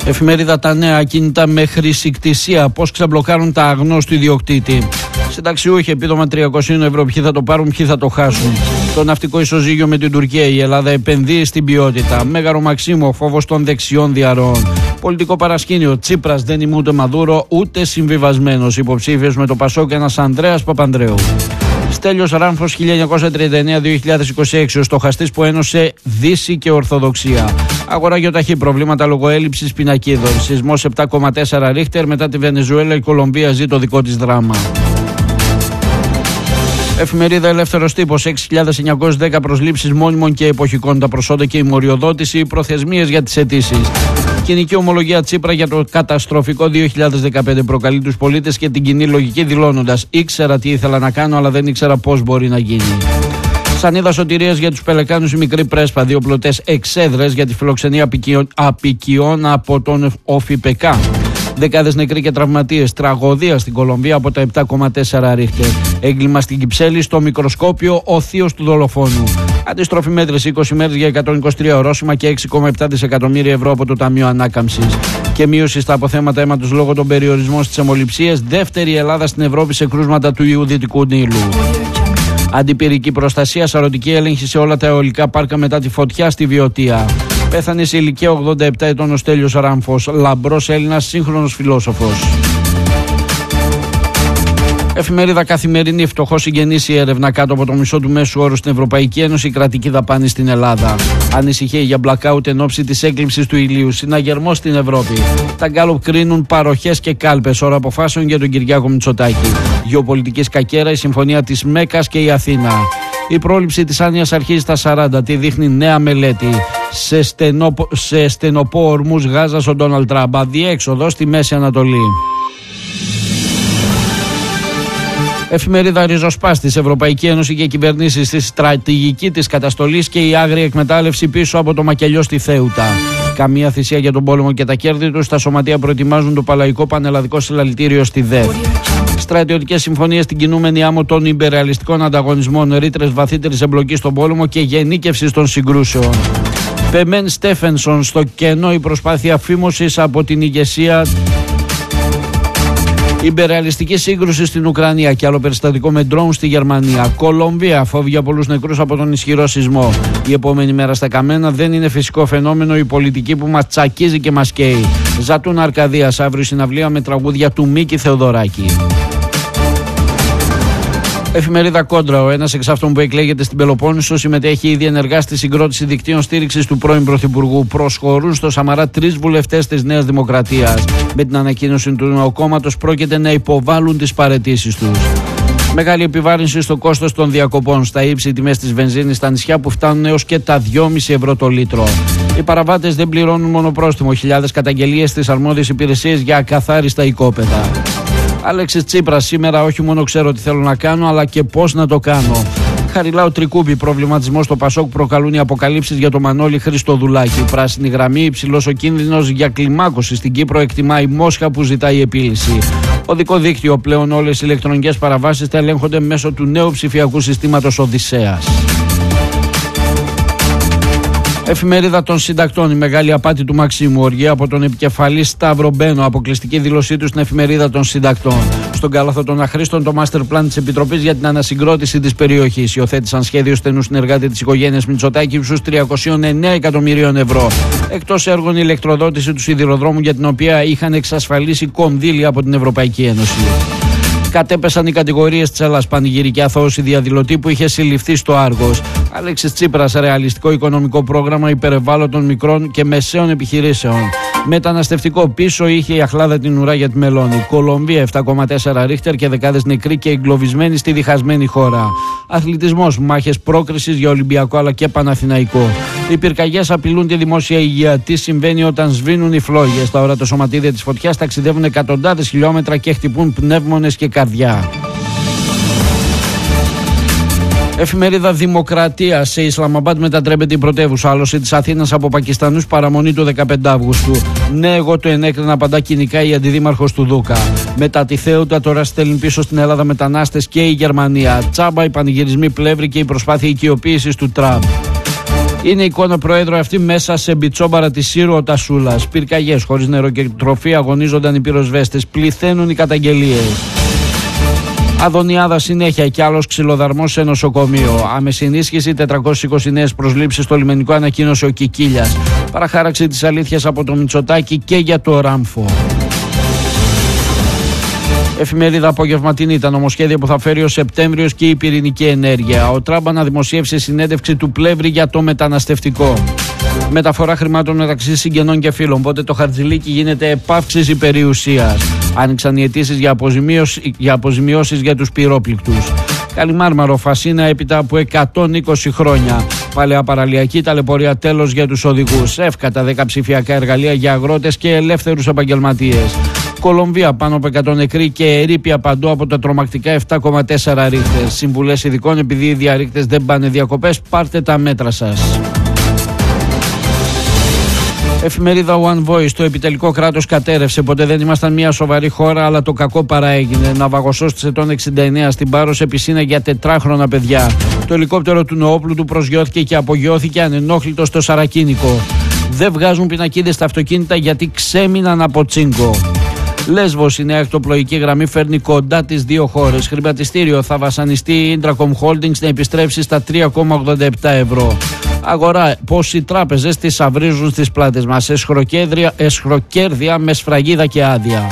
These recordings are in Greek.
Εφημερίδα Τα Νέα, ακίνητα με χρησικτησία. Πώς ξεμπλοκάρουν τα αγνώστου ιδιοκτήτη. Συνταξιούχοι, επίδομα 300 ευρώ. Ποιοι θα το πάρουν, ποιοι θα το χάσουν. Το ναυτικό ισοζύγιο με την Τουρκία. Η Ελλάδα επενδύει στην ποιότητα. Μέγαρο Μαξίμου, φόβος των δεξιών διαρροών. Πολιτικό παρασκήνιο. Τσίπρας δεν είμαι ούτε Μαδούρο ούτε συμβιβασμένος. Υποψήφιος με το Πασόκ ένας Ανδρέας Παπανδρέου. Στέλιος Ράμφος 1939-2026, ο στοχαστής που ένωσε Δύση και Ορθοδοξία. Αγορά γεωταχή, προβλήματα λόγω έλλειψης πινακίδων. Σεισμός 7,4 Ρίχτερ, μετά τη Βενεζουέλα η Κολομβία ζει το δικό της δράμα. Εφημερίδα Ελεύθερος Τύπος, 6.910 προσλήψεις μόνιμων και εποχικών, τα προσόντα και η μοριοδότηση, οι προθεσμίες για τις αιτήσεις. Κοινική ομολογία Τσίπρα για το καταστροφικό 2015 προκαλεί τους πολίτες και την κοινή λογική, δηλώνοντας: ήξερα τι ήθελα να κάνω, αλλά δεν ήξερα πώς μπορεί να γίνει. Σανίδα σωτηρίας για τους Πελεκάνους, η μικρή πρέσπα, δύο πλωτές εξέδρες για τη φιλοξενία απικιών από τον ΟΦΙΠΕΚΑ. Δεκάδες νεκροί και τραυματίες. Τραγωδία στην Κολομβία από τα 7,4 Ρίχτερ. Έγκλημα στην Κυψέλη, στο μικροσκόπιο ο θείος του δολοφόνου. Αντιστροφή μέτρηση 20 μέρες για 123 ορόσημα και 6,7 δισεκατομμύρια ευρώ από το Ταμείο Ανάκαμψης. Και μείωση στα αποθέματα αίματος λόγω των περιορισμών στις αιμοληψίες. Δεύτερη Ελλάδα στην Ευρώπη σε κρούσματα του ιού Δυτικού Νείλου. Αντιπυρική προστασία, σαρωτική έλεγχη σε όλα τα αιωλικά πάρκα μετά τη φωτιά στη Βιωτία. Πέθανε σε ηλικία 87 ετών ο Στέλιος Ράμφος, λαμπρός Έλληνας, σύγχρονος φιλόσοφος. Εφημερίδα Καθημερινή, φτωχό συγγενής η έρευνα, κάτω από το μισό του μέσου όρου στην Ευρωπαϊκή Ένωση, η κρατική δαπάνη στην Ελλάδα. Ανησυχεί για blackout εν ώψη της έκλειψης του ηλίου. Συναγερμός στην Ευρώπη. Τα Γκάλοπ κρίνουν παροχές και κάλπες, ώρα αποφάσεων για τον Κυριάκο Μητσοτάκη. Γεωπολιτική σκακέρα, η συμφωνία της Μέκας και η Αθήνα. Η πρόληψη της άνοιας αρχίζει στα 40, τη δείχνει νέα μελέτη. Σε στενοπό ορμούς Γάζας ο Ντόναλντ Τραμπ, αδιέξοδο στη Μέση Ανατολή. Εφημερίδα Ριζοσπάστης, Ευρωπαϊκή Ένωση και κυβερνήσεις στη στρατηγική της καταστολής και η άγρια εκμετάλλευση πίσω από το μακελιό στη Θέουτα. Καμία θυσία για τον πόλεμο και τα κέρδη του. Στα σωματεία προετοιμάζουν το Παλαϊκό Πανελλαδικό Συλλαλητήριο στη ΔΕΘ. Στρατιωτικές συμφωνίες στην κινούμενη άμμο των υπερρεαλιστικών ανταγωνισμών, ρήτρες βαθύτερης εμπλοκής στον πόλεμο και γενίκευσης των συγκρούσεων. Πεμέν Στέφενσον, στο κενό η προσπάθεια φήμωσης από την ηγεσία. Υπερρεαλιστική σύγκρουση στην Ουκρανία και άλλο περιστατικό με ντρόουν στη Γερμανία. Κολομβία, φόβη για πολλούς νεκρούς από τον ισχυρό σεισμό. Η επόμενη μέρα στα καμένα δεν είναι φυσικό φαινόμενο, η πολιτική που μας τσακίζει και μας καίει. Ζατούν Αρκαδίας, αύριο συναυλία με τραγούδια του Μίκη Θεοδωράκη. Εφημερίδα Κόντρα, ο ένας εξ αυτών που εκλέγεται στην Πελοπόννησο συμμετέχει ήδη ενεργά στη συγκρότηση δικτύων στήριξης του πρώην Πρωθυπουργού. Προσχωρούν στο Σαμαρά 3 βουλευτές της Νέας Δημοκρατίας. Με την ανακοίνωση του νεοκόμματος πρόκειται να υποβάλουν τις παραιτήσεις τους. Μεγάλη επιβάρυνση στο κόστος των διακοπών. Στα ύψη τιμές της βενζίνης στα νησιά που φτάνουν έως και τα 2,5 ευρώ το λίτρο. Οι παραβάτες δεν πληρώνουν μόνο πρόστιμο. Χιλιάδες καταγγελίες στις αρμόδιες υπηρεσίες για ακαθάριστα οικόπεδα. Αλέξης Τσίπρας, σήμερα όχι μόνο ξέρω τι θέλω να κάνω, αλλά και πώς να το κάνω. Χαριλάου Τρικούπη, προβληματισμό στο Πασόκ προκαλούν οι αποκαλύψεις για το Μανώλη Χριστοδουλάκη. Πράσινη γραμμή, υψηλός ο κίνδυνος για κλιμάκωση στην Κύπρο, εκτιμάει η Μόσχα που ζητάει επίλυση. Οδικό δίκτυο, πλέον όλες οι ηλεκτρονικές παραβάσεις θα ελέγχονται μέσω του νέου ψηφιακού συστήματος Οδυσσέας. Εφημερίδα των Συντακτών, η μεγάλη απάτη του Μαξίμου, οργή από τον επικεφαλή Σταύρο Μπένο, αποκλειστική δήλωσή του στην Εφημερίδα των Συντακτών. Στον κάλαθο των αχρήστων, το master plan της Επιτροπής για την ανασυγκρότηση της περιοχής. Υιοθέτησαν σχέδιο στενού συνεργάτη της οικογένειας Μητσοτάκη ύψους 309 εκατομμυρίων ευρώ. Εκτός έργων, η ηλεκτροδότηση του σιδηροδρόμου, για την οποία είχαν εξασφαλίσει κονδύλια από την Ευρωπαϊκή Ένωση. Κατέπεσαν οι κατηγορίες της Ελλάς, πανηγυρική αθώωση διαδηλωτή που είχε συλληφθεί στο Άργος. Αλέξης Τσίπρας, ρεαλιστικό οικονομικό πρόγραμμα υπερευάλωτων μικρών και μεσαίων επιχειρήσεων. Μεταναστευτικό, πίσω είχε η αχλάδα την ουρά για τη Μελώνη. Κολομβία, 7,4 Ρίχτερ και δεκάδες νεκροί και εγκλωβισμένοι στη διχασμένη χώρα. Αθλητισμός, μάχες πρόκρισης για Ολυμπιακό αλλά και Παναθηναϊκό. Οι πυρκαγιές απειλούν τη δημόσια υγεία. Τι συμβαίνει όταν σβήνουν οι φλόγες? Τα ορατοσωματίδια της φωτιάς ταξιδεύουν εκατοντάδες χιλιόμετρα και χτυπούν πνεύμονες και καρδιά. Εφημερίδα Δημοκρατία, σε Ισλαμαμπάντ μετατρέπεται η πρωτεύουσα. Άλωση της Αθήνας από Πακιστανούς, παραμονή του 15 Αυγούστου. Ναι, εγώ το ενέκρινα, απαντά κοινικά η αντιδήμαρχος του Δούκα. Μετά τη Θέουτα, τώρα στέλνουν πίσω στην Ελλάδα μετανάστες και η Γερμανία. Τσάμπα οι πανηγυρισμοί πλεύρη και η προσπάθεια οικειοποίησης του Τραμπ. Είναι εικόνα προέδρου αυτή μέσα σε μπιτσόμπαρα τη Σύρου ο Τασούλας. Πυρκαγιές, χωρίς νερό και τροφή, αγωνίζονταν οι πυροσβέστες. Πληθαίνουν οι καταγγελίες. Αδωνιάδα συνέχεια και άλλος ξυλοδαρμός σε νοσοκομείο. Άμεση ενίσχυση, 420 νέες προσλήψεις στο λιμενικό, ανακοίνωσε ο Κικίλιας. Παραχάραξη της αλήθειας από το Μητσοτάκη και για το Ράμφο. Εφημερίδα Απογευματινή, τα νομοσχέδια που θα φέρει ο Σεπτέμβριος και η πυρηνική ενέργεια. Ο Τραμπ αναδημοσίευσε συνέντευξη του Πλεύρη για το μεταναστευτικό. Μεταφορά χρημάτων μεταξύ συγγενών και φίλων. Οπότε το χαρτζηλίκι γίνεται επαύξηση περιουσίας. Άνοιξαν οι αιτήσεις για αποζημιώσεις για τους πυρόπληκτους. Καλιμάρμαρο, Φασίνα έπειτα από 120 χρόνια. Παλαιά παραλιακή ταλαιπωρία, τέλος για τους οδηγούς. Εύκατα 10 ψηφιακά εργαλεία για αγρότες και ελεύθερους επαγγελματίες. Κολομβία, πάνω από 100 νεκροί και ερείπια παντού από τα τρομακτικά 7,4 ρίχτερ. Συμβουλές ειδικών, επειδή οι διαρρήκτες δεν πάνε διακοπές, πάρτε τα μέτρα σας. Εφημερίδα One Voice, το επιτελικό κράτος κατέρευσε. Ποτέ δεν ήμασταν μια σοβαρή χώρα, αλλά το κακό παραέγινε. Ναυαγοσός της ετών 69 στην Πάρο σε πισίνα για 4χρονα παιδιά. Το ελικόπτερο του νεόπλου του προσγειώθηκε και απογειώθηκε ανενόχλητο στο Σαρακίνικο. Δεν βγάζουν πινακίδες στα αυτοκίνητα γιατί ξέμειναν από τσίνκο. Λέσβος, η νέα ακτοπλοϊκή γραμμή φέρνει κοντά τις δύο χώρες. Χρηματιστήριο, θα βασανιστεί η Intracom Holdings να επιστρέψει στα 3,87 ευρώ. Αγορά, πως οι τράπεζες τις αυρίζουν στις πλάτες μας. Εσχροκέρδια με σφραγίδα και άδεια.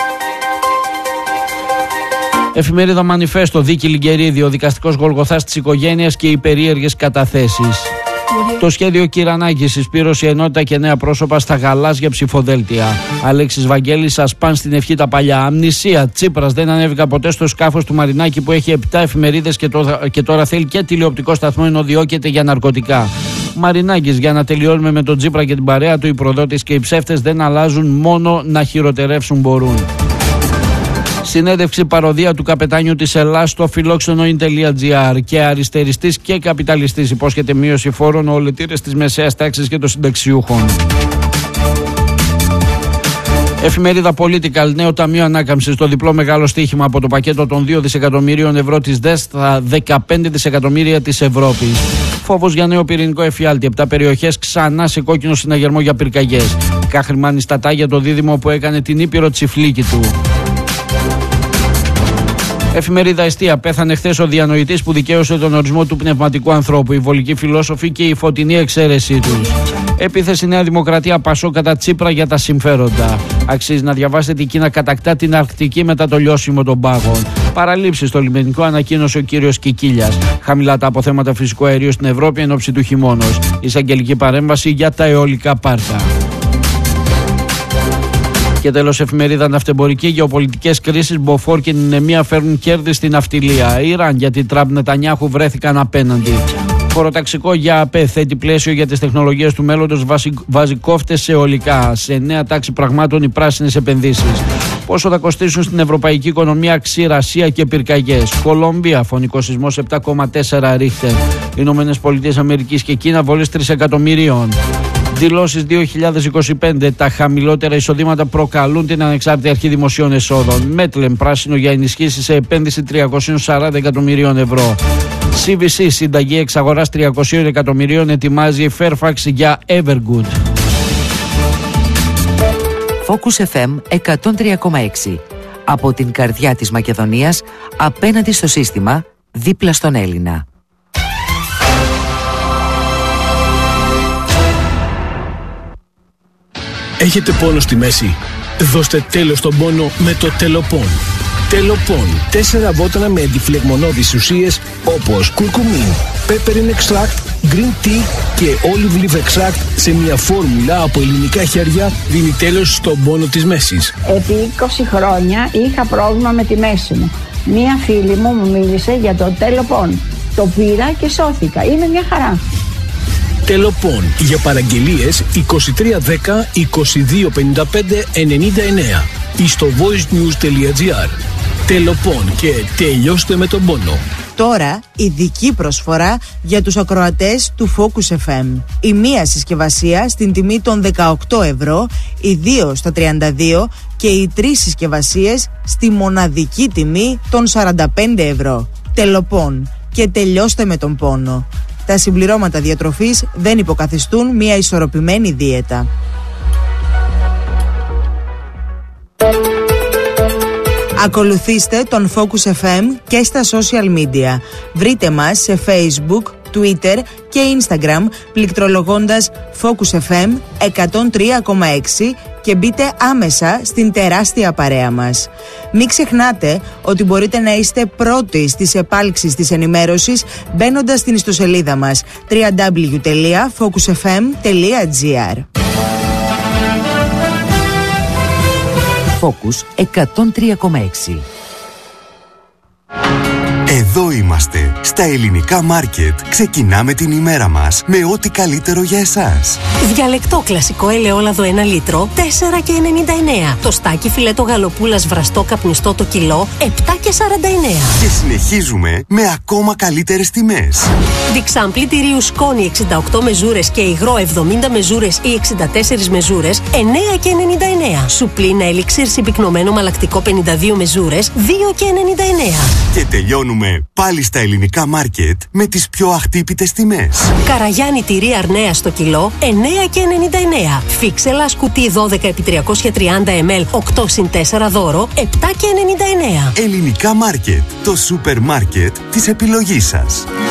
Εφημερίδα Μανιφέστο, δίκη Λιγκερίδη, ο δικαστικός Γολγοθάς της οικογένειας και οι περίεργες καταθέσεις. Το σχέδιο Κυρανάκη, συσπήρωση, ενότητα και νέα πρόσωπα στα γαλάζια ψηφοδέλτια. Αλέξης Βαγγέλης, σας πάνε στην ευχή τα παλιά. Αμνησία, Τσίπρας δεν ανέβηκα ποτέ στο σκάφος του Μαρινάκη που έχει 7 εφημερίδες και τώρα θέλει και τηλεοπτικό σταθμό ενώ διώκεται για ναρκωτικά. Μαρινάκης, για να τελειώνουμε με τον Τσίπρα και την παρέα του, οι προδότες και οι ψεύτες δεν αλλάζουν, μόνο να χειροτερεύσουν μπορούν. Συνέντευξη παροδία του καπετάνιου της Ελλάς στο φιλόξενο.gr. Και αριστεριστής και καπιταλιστής, υπόσχεται μείωση φόρων ο ολετήρες της μεσαίας τάξης και των συνταξιούχων. Εφημερίδα Political, νέο ταμείο ανάκαμψης, το διπλό μεγάλο στοίχημα από το πακέτο των 2 δισεκατομμυρίων ευρώ της ΔΕΣ στα 15 δισεκατομμύρια της Ευρώπης. Φόβος για νέο πυρηνικό εφιάλτη, 7 περιοχές ξανά σε κόκκινο συναγερμό για πυρκαγιές. Κάχρημάνι στατά για το δίδυμο που έκανε την Ήπειρο τσιφλίκη του. Εφημερίδα Εστία, πέθανε χθες ο διανοητής που δικαίωσε τον ορισμό του πνευματικού ανθρώπου, οι βολικοί φιλόσοφοι και η φωτεινή εξαίρεσή τους. Επίθεση Νέα Δημοκρατία, Πασό κατά Τσίπρα για τα συμφέροντα. Αξίζει να διαβάσετε, η Κίνα κατακτά την Αρκτική μετά το λιώσιμο των πάγων. Παραλήψεις στο λιμενικό, ανακοίνωσε ο κύριος Κικίλιας. Χαμηλά τα αποθέματα φυσικού αερίου στην Ευρώπη εν ώψη του χειμώνος. Εισαγγελική παρέμβαση για τα αιωλικά πάρκα. Και τέλος, εφημερίδα Ναυτεμπορική, γεωπολιτικές κρίσεις, Μποφόρ και Νινεμία φέρνουν κέρδη στην ναυτιλία. Ιράν, γιατί Τραμπ Νετανιάχου βρέθηκαν απέναντι. Χωροταξικό για ΑΠΕ, θέτει πλαίσιο για τις τεχνολογίες του μέλλοντος, βάζει κόφτες σε αιωλικά. Σε νέα τάξη πραγμάτων οι πράσινες επενδύσεις. Πόσο θα κοστίσουν στην ευρωπαϊκή οικονομία ξηρασία και πυρκαγιές. Κολομβία, φωνικό σεισμός 7,4 ρίχτερ. Ηνωμένες Πολιτείες Αμερικής και Κίνα, βολές 3 εκατομμυρίων. Δηλώσεις 2025. Τα χαμηλότερα εισοδήματα προκαλούν την ανεξάρτητη αρχή δημοσίων εσόδων. Μέτλεμ, πράσινο για ενισχύσεις σε επένδυση 340 εκατομμυρίων ευρώ. CVC, συνταγή εξαγοράς 300 εκατομμυρίων, ετοιμάζει η Fairfax για Evergood. Focus FM 103,6. Από την καρδιά της Μακεδονίας, απέναντι στο σύστημα, δίπλα στον Έλληνα. Έχετε πόνο στη μέση? Δώστε τέλος στον πόνο με το Τελοπών. Τελοπών. 4 βότανα με αντιφλεγμονώδεις ουσίες όπως κουρκουμίν, peppermint extract, green tea και olive leaf extract σε μια φόρμουλα από ελληνικά χέρια δίνει τέλος στον πόνο της μέσης. Επί 20 χρόνια είχα πρόβλημα με τη μέση μου. Μία φίλη μου μίλησε για το Τελοπών. Το πήρα και σώθηκα. Είναι μια χαρά. Τελοπών. Για παραγγελίες 2310 2255 99 ή στο voicenews.gr. Τελοπών και τελειώστε με τον πόνο. Τώρα ειδική προσφορά για τους ακροατές του Focus FM. Η μία συσκευασία στην τιμή των 18 ευρώ, οι 2 στα 32 και οι 3 συσκευασίες στη μοναδική τιμή των 45 ευρώ. Τελοπών και τελειώστε με τον πόνο. Τα συμπληρώματα διατροφής δεν υποκαθιστούν μια ισορροπημένη δίαιτα. Ακολουθήστε τον Focus FM και στα social media. Βρείτε μας σε Facebook, Twitter και Instagram πληκτρολογώντας Focus FM 103,6 και μπείτε άμεσα στην τεράστια παρέα μας. Μην ξεχνάτε ότι μπορείτε να είστε πρώτοι στις επάλξεις της ενημέρωσης μπαίνοντας στην ιστοσελίδα μας www.focusfm.gr. Focus 103,6. Εδώ είμαστε, στα ελληνικά μάρκετ. Ξεκινάμε την ημέρα μας με ό,τι καλύτερο για εσάς. Διαλεκτό κλασικό ελαιόλαδο 1 λίτρο, 4,99. Το στάκι φιλέτο γαλοπούλας βραστό καπνιστό το κιλό, 7,49. Και συνεχίζουμε με ακόμα καλύτερες τιμές. Διξάμπλι τυρίου σκόνη 68 μεζούρες και υγρό 70 μεζούρες ή 64 μεζούρες, 9,99. Σουπλίνα ελιξίρ συμπυκνωμένο μαλακτικό 52 μεζούρες, 2,99. Και τελειώνουμε πάλι στα ελληνικά μάρκετ με τις πιο αχτύπητες τιμές. Καραγιάννη τυρί αρνέα στο κιλό, 9,99. Φίξελα σκουτί 12x330 ml 8x4 δώρο, 7,99. Ελληνικά μάρκετ, το σούπερ μάρκετ της επιλογής σας.